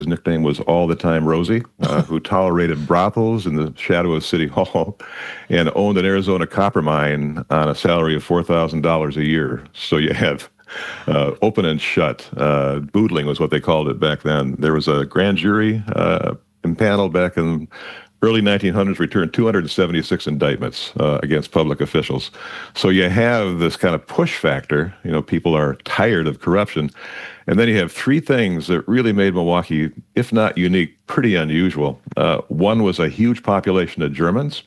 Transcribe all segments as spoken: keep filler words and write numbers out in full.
nickname was All the Time Rosie, uh, who tolerated brothels in the shadow of City Hall and owned an Arizona copper mine on a salary of four thousand dollars a year. So you have uh, open and shut. Uh, boodling was what they called it back then. There was a grand jury uh, impaneled back in early nineteen hundreds, returned two hundred seventy-six indictments uh, against public officials. So you have this kind of push factor. You know, people are tired of corruption. And then you have three things that really made Milwaukee, if not unique, pretty unusual. Uh, one was a huge population of Germans,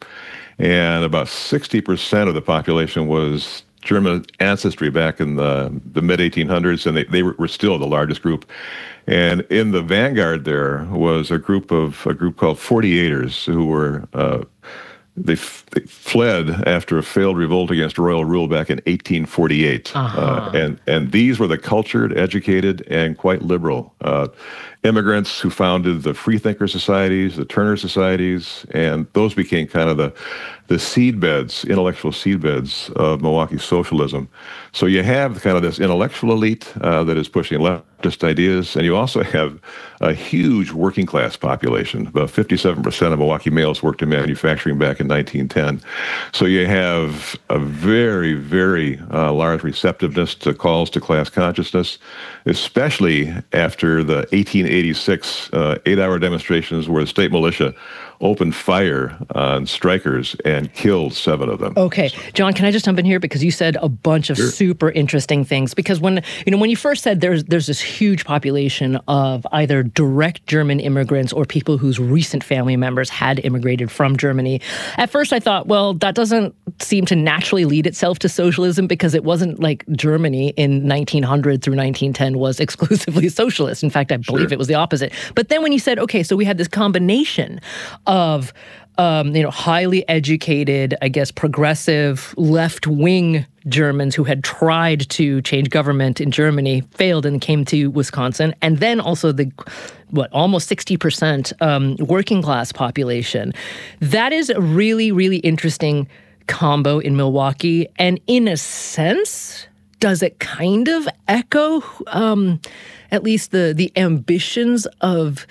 and about sixty percent of the population was German ancestry back in the, the mid eighteen hundreds, and they, they were still the largest group. And in the vanguard there was a group of a group called forty-eighters who were uh, they, f- they fled after a failed revolt against royal rule back in eighteen forty-eight, uh-huh. uh, and and these were the cultured, educated, and quite liberal uh, immigrants who founded the Freethinker societies, the Turner societies, and those became kind of the the seedbeds, intellectual seedbeds of Milwaukee socialism. So you have kind of this intellectual elite uh, that is pushing leftist ideas, and you also have a huge working class population. About fifty-seven percent of Milwaukee males worked in manufacturing back in nineteen ten. So you have a very, very uh, large receptiveness to calls to class consciousness, especially after the eighteen eighty-six uh, eight-hour demonstrations where the state militia opened fire on strikers and killed seven of them. Okay, John, can I just jump in here because you said a bunch of Sure. super interesting things? Because when you know when you first said there's there's this huge population of either direct German immigrants or people whose recent family members had immigrated from Germany, at first I thought, well, that doesn't seem to naturally lead itself to socialism because it wasn't like Germany in nineteen hundred through nineteen ten was exclusively socialist. In fact, I believe Sure. it was the opposite. But then when you said, okay, so we had this combination of um, you know, highly educated, I guess, progressive, left-wing Germans who had tried to change government in Germany, failed and came to Wisconsin, and then also the, what, almost sixty percent um, working class population. That is a really, really interesting combo in Milwaukee, and in a sense, does it kind of echo um, at least the the ambitions of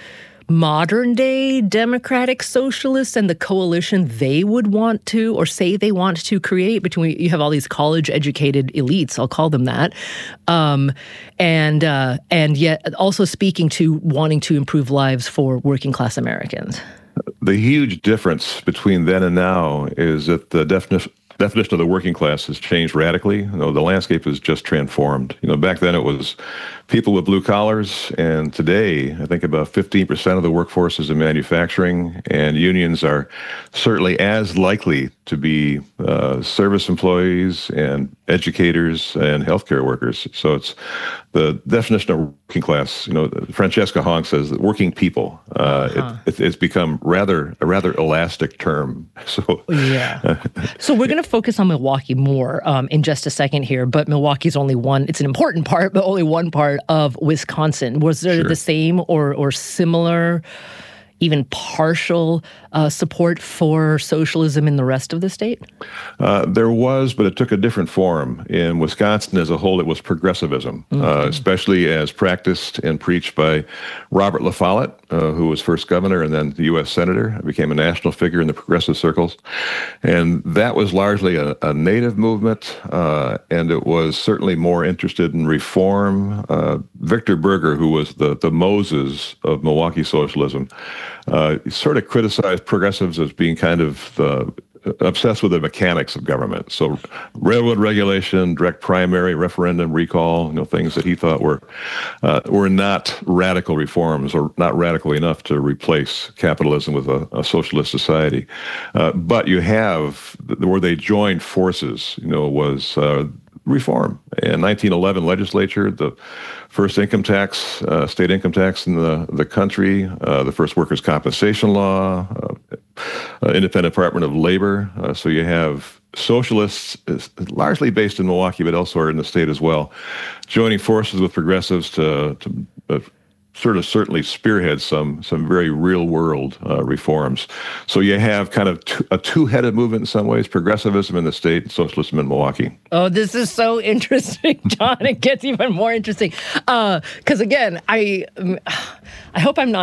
modern-day democratic socialists and the coalition they would want to, or say they want to create between, you have all these college-educated elites, I'll call them that, um, and uh, and yet also speaking to wanting to improve lives for working-class Americans? The huge difference between then and now is that the definition definition of the working class has changed radically. You know, the landscape has just transformed. You know, back then it was people with blue collars, and today I think about fifteen percent of the workforce is in manufacturing, and unions are certainly as likely to be uh, service employees and educators and healthcare workers. So it's the definition of working class. You know, Francesca Hong says that working people. Uh, uh-huh. it, it, it's become rather a rather elastic term. So yeah. So we're going to focus on Milwaukee more um, in just a second here, but Milwaukee's only one. It's an important part, but only one part of Wisconsin. Was there Sure. the same or or similar, even partial uh, support for socialism in the rest of the state? Uh, there was, but it took a different form. In Wisconsin as a whole, it was progressivism, mm-hmm. uh, especially as practiced and preached by Robert La Follette, uh, who was first governor and then the U S senator, became a national figure in the progressive circles. And that was largely a, a native movement, uh, and it was certainly more interested in reform. Uh, Victor Berger, who was the, the Moses of Milwaukee socialism, uh, sort of criticized progressives as being kind of uh, obsessed with the mechanics of government. So railroad regulation, direct primary, referendum, recall, you know, things that he thought were uh, were not radical reforms or not radical enough to replace capitalism with a, a socialist society. Uh, but you have where they joined forces, you know, was uh, reform. In nineteen eleven legislature, the first income tax, uh, state income tax in the, the country, uh, the first workers' compensation law, uh, uh, independent Department of Labor. Uh, so you have socialists, largely based in Milwaukee, but elsewhere in the state as well, joining forces with progressives to, to uh, sort of certainly spearheads some some very real world uh, reforms. So you have kind of t- a two-headed movement in some ways: progressivism in the state, and socialism in Milwaukee. Oh, this is so interesting, John. It gets even more interesting because uh, again, I I hope I'm not